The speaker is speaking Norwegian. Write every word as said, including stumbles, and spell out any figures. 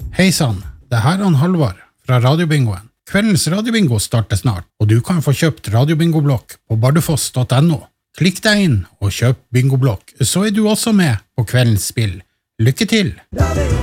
Hei sann, det her er han Halvard fra Radiobingoen. Kveldens Radiobingo starter snart, og du kan få kjøpt Radiobingoblokk på bardufoss punktum no. Klikk deg inn og kjøp bingoblokk, så er du også med på kveldens spill. Lykke til!